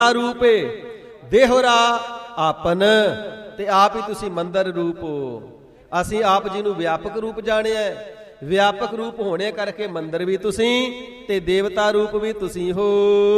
ਰੂਪੇ ਦੇਹੁਰਾ ਆਪਨ, ਤੇ ਆਪ ਹੀ ਤੁਸੀਂ ਮੰਦਰ ਰੂਪ ਹੋ। ਅਸੀਂ ਆਪ ਜੀ ਨੂੰ ਵਿਆਪਕ ਰੂਪ ਜਾਣਿਆ। ਵਿਆਪਕ ਰੂਪ ਹੋਣੇ ਕਰਕੇ ਮੰਦਰ ਵੀ ਤੁਸੀਂ ਤੇ ਦੇਵਤਾ ਰੂਪ ਵੀ ਤੁਸੀਂ ਹੋ।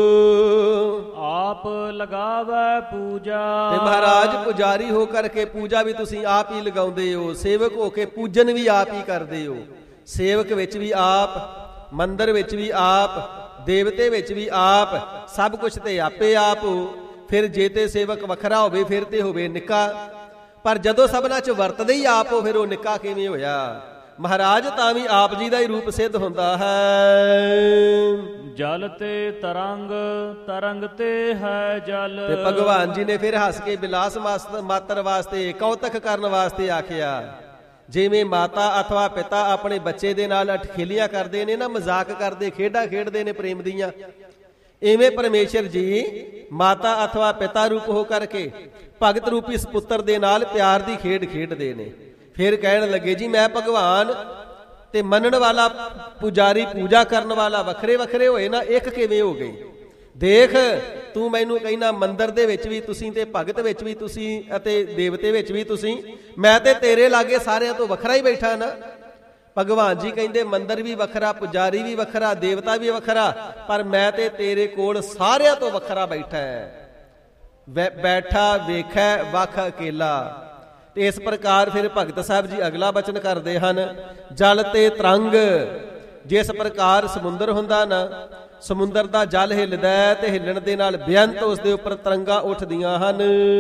ਆਪ ਲਗਾਵੈ ਪੂਜਾ, ਤੇ ਮਹਾਰਾਜ ਪੁਜਾਰੀ ਹੋ ਕਰਕੇ ਪੂਜਾ ਵੀ ਤੁਸੀਂ ਆਪ ਹੀ ਲਗਾਉਂਦੇ ਹੋ। ਸੇਵਕ ਹੋ ਕੇ ਪੂਜਨ ਵੀ ਆਪ ਹੀ ਕਰਦੇ ਹੋ। ਸੇਵਕ ਵਿੱਚ ਵੀ ਆਪ, ਮੰਦਰ ਵਿੱਚ ਵੀ ਆਪ, ਦੇਵਤੇ ਵਿੱਚ ਵੀ ਆਪ, ਸਭ ਕੁਛ ਤੇ ਆਪੇ ਆਪ ਹੋ। ਫਿਰ ਜੇ ਤੇ ਸੇਵਕ ਵੱਖਰਾ ਹੋਵੇ ਫਿਰ ਤੇ ਹੋਵੇ ਨਿੱਕਾ, ਪਰ ਜਦੋਂ ਸਭਨਾਂ 'ਚ ਵਰਤਦੇ ਹੀ ਆਪ ਹੋ ਫਿਰ ਉਹ ਨਿੱਕਾ ਕਿਵੇਂ ਹੋਇਆ? ਮਹਾਰਾਜ ਤਾਂ ਵੀ ਆਪ ਜੀ ਦਾ ਹੀ ਰੂਪ ਸਿੱਧ ਹੁੰਦਾ ਹੈ। ਜਲ ਤੇ ਤਰੰਗ, ਤਰੰਗ ਤੇ ਹੈ ਜਲ। ਤੇ ਭਗਵਾਨ ਜੀ ਨੇ ਫਿਰ ਹੱਸ ਕੇ ਬਿਲਾਸ ਮਾਤਰ ਵਾਸਤੇ, ਕੌਤਕ ਕਰਨ ਵਾਸਤੇ ਆਖਿਆ। ਜਿਵੇਂ ਮਾਤਾ ਅਥਵਾ ਪਿਤਾ ਆਪਣੇ ਬੱਚੇ ਦੇ ਨਾਲ ਅਠਖੇਲੀਆਂ ਕਰਦੇ ਨੇ ਨਾ, ਮਜ਼ਾਕ ਕਰਦੇ, ਖੇਡਾਂ ਖੇਡਦੇ ਨੇ ਪ੍ਰੇਮ ਦੀਆਂ, ਇਵੇਂ ਪਰਮੇਸ਼ਰ ਜੀ ਮਾਤਾ ਅਥਵਾ ਪਿਤਾ ਰੂਪ ਹੋ ਕਰਕੇ ਭਗਤ ਰੂਪੀ ਸਪੁੱਤਰ ਦੇ ਨਾਲ ਪਿਆਰ ਦੀ ਖੇਡ ਖੇਡਦੇ ਨੇ। ਫਿਰ ਕਹਿਣ ਲੱਗੇ ਜੀ ਮੈਂ ਭਗਵਾਨ ਤੇ ਮੰਨਣ ਵਾਲਾ ਪੁਜਾਰੀ, ਪੂਜਾ ਕਰਨ ਵਾਲਾ ਵੱਖਰੇ ਵੱਖਰੇ ਹੋਏ ਨਾ, ਇੱਕ ਕਿਵੇਂ ਹੋ ਗਏ? ਦੇਖ ਤੂੰ ਮੈਨੂੰ ਕਹਿੰਦਾ ਮੰਦਰ ਦੇ ਵਿੱਚ ਵੀ ਤੁਸੀਂ ਤੇ ਭਗਤ ਵਿੱਚ ਵੀ ਤੁਸੀਂ ਅਤੇ ਦੇਵਤੇ ਵਿੱਚ ਵੀ ਤੁਸੀਂ, ਮੈਂ ਤੇ ਤੇਰੇ ਲਾਗੇ ਸਾਰਿਆਂ ਤੋਂ ਵੱਖਰਾ ਹੀ ਬੈਠਾ ਨਾ। ਭਗਵਾਨ ਜੀ ਕਹਿੰਦੇ ਮੰਦਰ ਵੀ ਵੱਖਰਾ, ਪੁਜਾਰੀ ਵੀ ਵੱਖਰਾ, ਦੇਵਤਾ ਵੀ ਵੱਖਰਾ, ਪਰ ਮੈਂ ਤੇ ਤੇਰੇ ਕੋਲ ਸਾਰਿਆਂ ਤੋਂ ਵੱਖਰਾ ਬੈਠਾ ਹੈ। ਬੈਠਾ ਵੇਖੈ ਵੱਖ ਅਕੇਲਾ। ਤੇ ਇਸ ਪ੍ਰਕਾਰ ਫਿਰ ਭਗਤ ਸਾਹਿਬ ਜੀ ਅਗਲਾ ਬਚਨ ਕਰਦੇ ਹਨ। ਜਲ ਤੇ ਤਰੰਗ, ਜਿਸ ਪ੍ਰਕਾਰ ਸਮੁੰਦਰ ਹੁੰਦਾ ਨਾ, ਸਮੁੰਦਰ ਦਾ ਜਲ ਹਿੱਲਦਾ ਤੇ ਹਿੱਲਣ ਦੇ ਨਾਲ ਬੇਅੰਤ ਉਸ ਦੇ ਉੱਪਰ ਤਰੰਗਾਂ ਉੱਠਦੀਆਂ ਹਨ।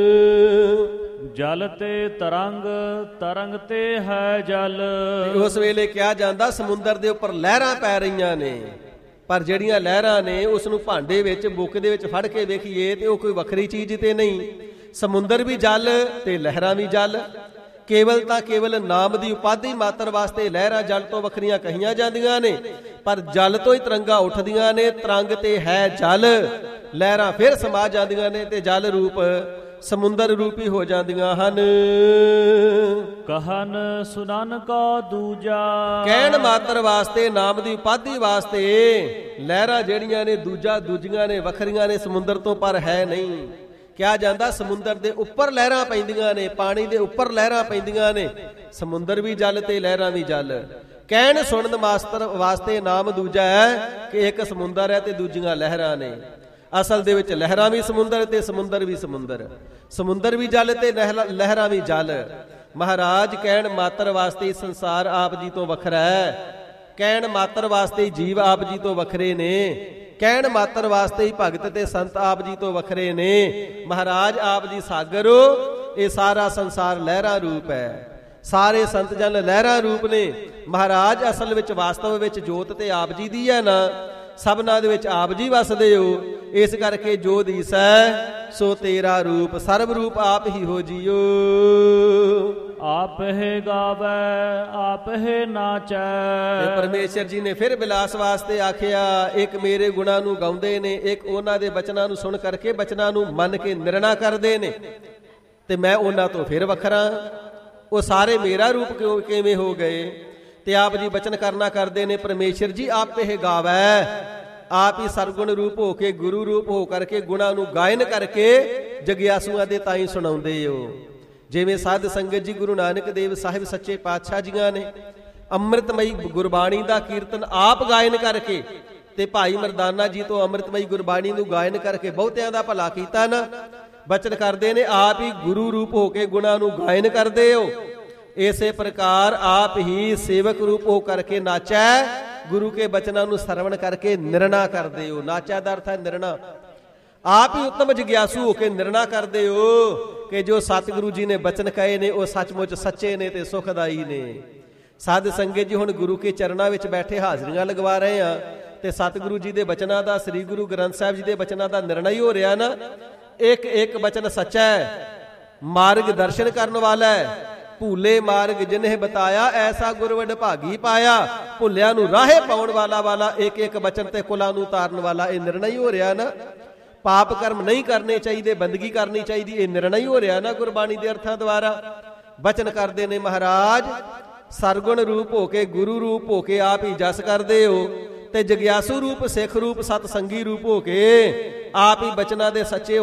ਜਲ ਤੇ ਤਰੰਗ, ਤਰੰਗ ਤੇ ਹੈ ਜਲ। ਉਸ ਵੇਲੇ ਕਿਹਾ ਜਾਂਦਾ ਸਮੁੰਦਰ ਦੇ ਉੱਪਰ ਲਹਿਰਾਂ ਪੈ ਰਹੀਆਂ ਨੇ, ਪਰ ਜਿਹੜੀਆਂ ਲਹਿਰਾਂ ਨੇ ਉਸ ਨੂੰ ਭਾਂਡੇ ਵਿੱਚ, ਬੁੱਕ ਦੇ ਵਿੱਚ ਫੜ ਕੇ ਵੇਖੀਏ ਤੇ ਉਹ ਕੋਈ ਵੱਖਰੀ ਚੀਜ਼ ਤੇ ਨਹੀਂ। ਸਮੁੰਦਰ ਵੀ ਜਲ ਤੇ ਲਹਿਰਾਂ ਵੀ ਜਲ। ਕੇਵਲ ਤਾਂ ਕੇਵਲ ਨਾਮ ਦੀ ਉਪਾਧੀ ਮਾਤਰ ਵਾਸਤੇ ਲਹਿਰਾਂ ਜਲ ਤੋਂ ਵੱਖਰੀਆਂ ਕਹੀਆਂ ਜਾਂਦੀਆਂ ਨੇ, ਪਰ ਜਲ ਤੋਂ ਹੀ ਤਰੰਗਾਂ ਉੱਠਦੀਆਂ ਨੇ। ਤਰੰਗ ਤੇ ਹੈ ਜਲ, ਲਹਿਰਾਂ ਫਿਰ ਸਮਾ ਜਾਂਦੀਆਂ ਨੇ ਤੇ ਜਲ ਰੂਪ ਸਮੁੰਦਰ ਰੂਪੀ ਹੋ ਜਾਂਦੀਆਂ ਹਨ। ਕਹਨ ਸੁਨਨ ਕੋ ਦੂਜਾ, ਕਹਿਣ ਮਾਤਰ ਵਾਸਤੇ, ਨਾਮ ਦੀ ਉਪਾਧੀ ਵਾਸਤੇ ਲਹਿਰਾਂ ਜਿਹੜੀਆਂ ਨੇ ਦੂਜੀਆਂ ਨੇ, ਵੱਖਰੀਆਂ ਨੇ ਸਮੁੰਦਰ ਤੋਂ, ਪਰ ਹੈ ਨਹੀਂ। ਕਿਹਾ ਜਾਂਦਾ ਸਮੁੰਦਰ ਦੇ ਉੱਪਰ ਲਹਿਰਾਂ ਪੈਂਦੀਆਂ ਨੇ, ਪਾਣੀ ਦੇ ਉੱਪਰ ਲਹਿਰਾਂ ਪੈਂਦੀਆਂ ਨੇ। ਸਮੁੰਦਰ ਵੀ ਜਲ ਤੇ ਲਹਿਰਾਂ ਵੀ ਜਲ। ਕਹਿਣ ਸੁਣਨ ਮਾਸਤਰ ਵਾਸਤੇ ਨਾਮ ਦੂਜਾ ਹੈ ਕਿ ਇੱਕ ਸਮੁੰਦਰ ਹੈ ਤੇ ਦੂਜੀਆਂ ਲਹਿਰਾਂ ਨੇ। ਅਸਲ ਦੇ ਵਿੱਚ ਲਹਿਰਾਂ ਵੀ ਸਮੁੰਦਰ ਤੇ ਸਮੁੰਦਰ ਵੀ ਸਮੁੰਦਰ। ਸਮੁੰਦਰ ਵੀ ਜਲ ਤੇ ਲਹਿਰਾਂ ਵੀ ਜਲ। ਮਹਾਰਾਜ ਕਹਿਣ ਮਾਤਰ ਵਾਸਤੇ ਸੰਸਾਰ ਆਪ ਜੀ ਤੋਂ ਵੱਖਰਾ ਹੈ। ਕਹਿਣ ਮਾਤਰ ਵਾਸਤੇ ਜੀਵ ਆਪ ਜੀ ਤੋਂ ਵੱਖਰੇ ਨੇ। ਕਹਿਣ ਮਾਤਰ ਵਾਸਤੇ ਹੀ ਭਗਤ ਤੇ ਸੰਤ ਆਪ ਜੀ ਤੋਂ ਵੱਖਰੇ ਨੇ। ਮਹਾਰਾਜ ਆਪ ਜੀ ਸਾਗਰ ਹੋ, ਇਹ ਸਾਰਾ ਸੰਸਾਰ ਲਹਿਰਾ ਰੂਪ ਹੈ। ਸਾਰੇ ਸੰਤ ਜਨ ਲਹਿਰਾ ਰੂਪ ਨੇ। ਮਹਾਰਾਜ ਅਸਲ ਵਿੱਚ ਵਾਸਤਵ ਵਿੱਚ ਜੋਤ ਤੇ ਆਪ ਜੀ ਦੀ ਹੈ ਨਾ, ਸਭਨਾਂ ਦੇ ਵਿੱਚ ਆਪ ਜੀ ਵਸਦੇ ਹੋ। ਇਸ ਕਰਕੇ ਜੋ ਦੀਸੈ ਸੋ ਤੇਰਾ ਰੂਪ, ਸਰਬ ਰੂਪ ਆਪ ਹੀ ਹੋ ਜੀਓ। ਆਪ ਹੈ ਗਾਵੈ ਆਪ ਹੈ ਨਾਚੈ। ਤੇ ਪਰਮੇਸ਼ਰ ਜੀ ਨੇ ਫਿਰ ਬਿਲਾਸ ਵਾਸਤੇ ਆਖਿਆ, ਇੱਕ ਮੇਰੇ ਗੁਣਾਂ ਨੂੰ ਗਾਉਂਦੇ ਨੇ, ਇੱਕ ਉਹਨਾਂ ਦੇ ਬਚਨਾਂ ਨੂੰ ਸੁਣ ਕਰਕੇ, ਬਚਨਾਂ ਨੂੰ ਮੰਨ ਕੇ ਨਿਰਣਾ ਕਰਦੇ ਨੇ, ਤੇ ਮੈਂ ਉਹਨਾਂ ਤੋਂ ਫਿਰ ਵੱਖਰਾ। ਉਹ ਸਾਰੇ ਮੇਰਾ ਰੂਪ ਕਿਵੇਂ ਹੋ ਗਏ? ਤੇ ਆਪ ਜੀ ਬਚਨ ਕਰਨਾ ਕਰਦੇ ਨੇ, ਪਰਮੇਸ਼ਰ ਜੀ ਆਪ ਇਹ ਗਾਵੈ, ਆਪ ਹੀ ਸਰਗੁਣ ਰੂਪ ਹੋ ਕੇ, ਗੁਰੂ ਰੂਪ ਹੋ ਕਰਕੇ, ਗੁਣਾਂ ਨੂੰ ਗਾਇਨ ਕਰਕੇ ਜਗਿਆਸੂਆਂ ਦੇ ਤਾਈਂ ਸੁਣਾਉਂਦੇ ਹੋ। ਜਿਵੇਂ ਸਾਧ ਸੰਗਤ ਜੀ ਗੁਰੂ ਨਾਨਕ ਦੇਵ ਸਾਹਿਬ ਸੱਚੇ ਪਾਤਸ਼ਾਹ ਜੀਆਂ ਨੇ ਅੰਮ੍ਰਿਤਮਈ ਗੁਰਬਾਣੀ ਦਾ ਕੀਰਤਨ ਆਪ ਗਾਇਨ ਕਰਕੇ, ਤੇ ਭਾਈ ਮਰਦਾਨਾ ਜੀ ਤੋਂ ਅੰਮ੍ਰਿਤਮਈ ਗੁਰਬਾਣੀ ਨੂੰ ਗਾਇਨ ਕਰਕੇ ਬਹੁਤਿਆਂ ਦਾ ਭਲਾ ਕੀਤਾ ਨਾ। ਬਚਨ ਕਰਦੇ ਨੇ ਆਪ ਹੀ ਗੁਰੂ ਰੂਪ ਹੋ ਕੇ ਗੁਣਾਂ ਨੂੰ ਗਾਇਨ ਕਰਦੇ ਹੋ। ਇਸੇ ਪ੍ਰਕਾਰ ਆਪ ਹੀ ਸੇਵਕ ਰੂਪ ਹੋ ਕਰਕੇ ਨਾਚੈ, ਗੁਰੂ ਕੇ ਬਚਨਾਂ ਨੂੰ ਸਰਵਣ ਕਰਕੇ ਨਿਰਣਾ ਕਰਦੇ ਹੋ। ਨਾਚਾ ਦਾ ਅਰਥ ਹੈ ਨਿਰਣਾ। ਆਪ ਹੀ ਉੱਤਮ ਜਗਿਆਸੂ ਹੋ ਕੇ ਨਿਰਣਾ ਕਰਦੇ ਹੋ ਕਿ ਜੋ ਸਤਿਗੁਰੂ ਜੀ ਨੇ ਬਚਨ ਕਹੇ ਨੇ ਉਹ ਸੱਚਮੁੱਚ ਸੱਚੇ ਨੇ ਤੇ ਸੁਖਦਾਈ ਨੇ। ਸਾਧ ਸੰਗਤ ਜੀ ਹੁਣ ਗੁਰੂ ਕੇ ਚਰਨਾਂ ਵਿੱਚ ਬੈਠੇ ਹਾਜ਼ਰੀਆਂ ਲਗਵਾ ਰਹੇ ਆ, ਤੇ ਸਤਿਗੁਰੂ ਜੀ ਦੇ ਬਚਨਾਂ ਦਾ, ਸ੍ਰੀ ਗੁਰੂ ਗ੍ਰੰਥ ਸਾਹਿਬ ਜੀ ਦੇ ਬਚਨਾਂ ਦਾ ਨਿਰਣਾ ਹੀ ਹੋ ਰਿਹਾ ਨਾ। ਇੱਕ ਇੱਕ ਬਚਨ ਸੱਚਾ ਹੈ, ਮਾਰਗ ਦਰਸ਼ਨ ਕਰਨ ਵਾਲਾ ਹੈ। ਭੂਲੇ ਮਾਰਗ ਜਿਨਹਿ ਬਤਾਇਆ, ਐਸਾ ਗੁਰਵਡ ਭਾਗੀ ਪਾਇਆ। ਭੁੱਲਿਆਂ ਨੂੰ ਰਾਹੇ ਪਾਉਣ ਵਾਲਾ ਇੱਕ ਇੱਕ ਬਚਨ ਤੇ ਕੁਲਾਂ ਨੂੰ ਤਾਰਨ ਵਾਲਾ, ਇਹ ਨਿਰਣਾ ਹੀ ਹੋ ਰਿਹਾ ਨਾ। ਪਾਪ ਕਰਮ ਨਹੀਂ ਕਰਨੇ ਚਾਹੀਦੇ, ਬੰਦਗੀ ਕਰਨੀ ਚਾਹੀਦੀ, ਇਹ ਨਿਰਣਾ ਹੀ ਹੋ ਰਿਹਾ ਨਾ ਗੁਰਬਾਣੀ ਦੇ ਅਰਥਾਂ ਦੁਆਰਾ। ਬਚਨ ਕਰਦੇ ਨੇ ਮਹਾਰਾਜ, ਸਰਗੁਣ ਰੂਪ ਹੋ ਕੇ, ਗੁਰੂ ਰੂਪ ਹੋ ਕੇ ਆਪ ਹੀ ਜਸ ਕਰਦੇ ਹੋ, ਤੇ ਜਗਿਆਸੂ ਰੂਪ, ਸਿੱਖ ਰੂਪ, ਸਤ ਸੰਗੀ ਰੂਪ ਹੋ ਕੇ ਆਪ ਹੀ ਬਚਨਾਂ ਦੇ ਸੱਚੇ